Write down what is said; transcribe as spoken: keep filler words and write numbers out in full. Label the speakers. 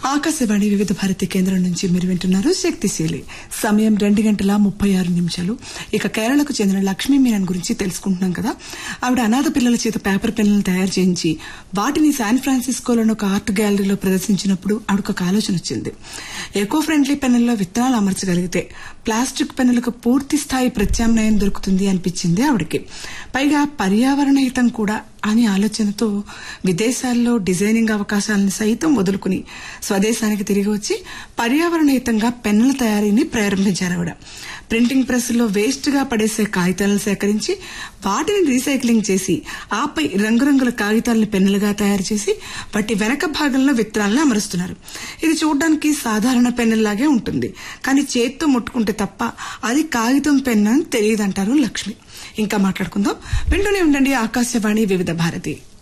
Speaker 1: ఆకాశవాణి వివిధ భారతి కేంద్రం నుంచి మీరు వింటున్నారు శక్తిశీలి. సమయం రెండు గంటల ముప్పై ఆరు నిమిషాలు. ఇక కేరళకు చెందిన లక్ష్మీ మీనన్ గురించి తెలుసుకుంటున్నాం కదా. ఆవిడ అనాథ పిల్లల చేత పేపర్ పెన్నులను తయారు చేయించి వాటిని శాన్ ఫ్రాన్సిస్కోలోని ఒక ఆర్ట్ గ్యాలరీలో ప్రదర్శించినప్పుడు ఆవిడకు ఒక ఆలోచన వచ్చింది. ఎకో ఫ్రెండ్లీ పెన్నుల్లో విత్తనాలు అమర్చగలిగితే ప్లాస్టిక్ పెన్నులకు పూర్తి స్థాయి ప్రత్యామ్నాయం దొరుకుతుంది అనిపించింది ఆవిడకి. పైగా పర్యావరణ హితం కూడా అనే ఆలోచనతో విదేశాల్లో డిజైనింగ్ అవకాశాలను సైతం వదులుకుని స్వదేశానికి తిరిగి వచ్చి పర్యావరణహితంగా పెన్నుల తయారీని ప్రారంభించారు ఆవిడ. ప్రింటింగ్ ప్రెస్లో వేస్ట్ గా పడేసే కాగితాలను సేకరించి వాటిని రీసైక్లింగ్ చేసి ఆపై రంగురంగుల కాగితాలను పెన్నులుగా తయారు చేసి వాటి వెనక భాగంలో విత్తనాలను అమరుస్తున్నారు. ఇది చూడడానికి సాధారణ పెన్నులాగే ఉంటుంది, కానీ చేత్తో ముట్టుకుంటే తప్ప అది కాగితం పెన్ను అని తెలియదంటారు లక్ష్మి. ఇంకా మాట్లాడుకుందాం. వింటూనే ఉండండి ఆకాశవాణి వివిధ భారతి.